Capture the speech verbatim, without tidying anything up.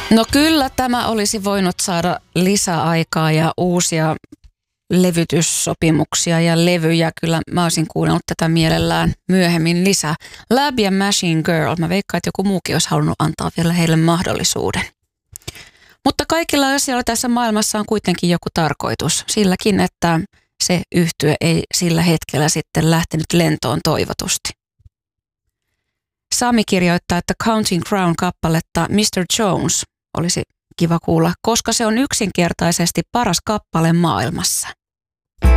No kyllä tämä olisi voinut saada lisäaikaa ja uusia levytyssopimuksia ja levyjä. Kyllä mä olisin kuunnellut tätä mielellään myöhemmin lisää. Lab ja Machine Girl. Mä veikkaan, että joku muukin olisi halunnut antaa vielä heille mahdollisuuden. Mutta kaikilla asioilla tässä maailmassa on kuitenkin joku tarkoitus. Silläkin, että se yhtye ei sillä hetkellä sitten lähtenyt lentoon toivotusti. Sami kirjoittaa, että Counting Crown-kappaletta mister Jones olisi kiva kuulla, koska se on yksinkertaisesti paras kappale maailmassa.